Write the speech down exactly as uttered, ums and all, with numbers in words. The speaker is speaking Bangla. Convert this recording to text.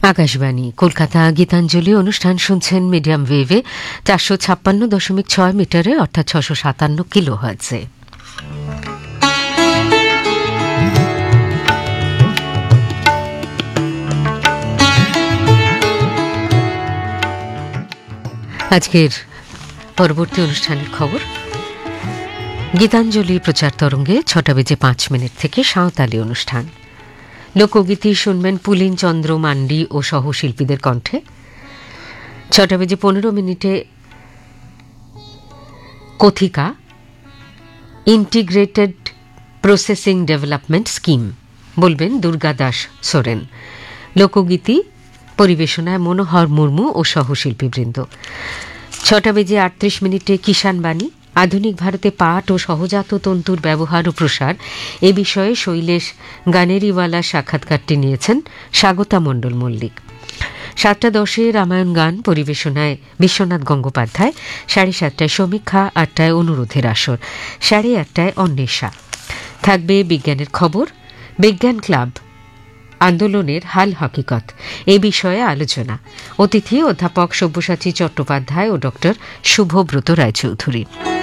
আকাশবাণী কলকাতা গীতাঞ্জলি অনুষ্ঠান শুনছেন মিডিয়াম ওয়েভে চারশো ছাপ্পান্ন দশমিক ছয় মিটারে অর্থাৎ ছশো সাতান্ন কিলো হার্টজে। আজকের পরবর্তী অনুষ্ঠানের খবর। গীতাঞ্জলি প্রচার তরঙ্গে ছটা বেজে পাঁচ মিনিট থেকে সাঁওতালি অনুষ্ঠান। লোকগীতি শুনবেন পুলিন চন্দ্র মান্ডি ও সহশিল্পীদের কণ্ঠে। ছটা বেজে পনেরো মিনিটে কথিকা ইন্টিগ্রেটেড প্রসেসিং ডেভেলপমেন্ট স্কিম বলবেন দুর্গা দাস সোরেন। লোকগীতি পরিবেশনায় মনোহর মুর্মু ও সহশিল্পীবৃন্দ। ছটা বেজে আটত্রিশ মিনিটে কিষাণ বাণী, আধুনিক ভারতে পাট ও সহজাত তন্তুর ব্যবহার ও প্রসার এ বিষয়ে শৈলেশ গানেরিওয়ালা সাক্ষাৎকারটি নিয়েছেন স্বাগতা মণ্ডল মল্লিক। সাতটা দশে রামায়ণ গান পরিবেশনায় বিশ্বনাথ গঙ্গোপাধ্যায়। সাড়ে সাতটায় সমীক্ষা, আটটায় অনুরোধের আসর, সাড়ে আটটায় অন্বেষা। থাকবে বিজ্ঞানের খবর, বিজ্ঞান ক্লাব আন্দোলনের হাল হকিকত এ বিষয়ে আলোচনা। অতিথি অধ্যাপক সব্যসাচী চট্টোপাধ্যায় ও ডক্টর শুভব্রত রায়চৌধুরী।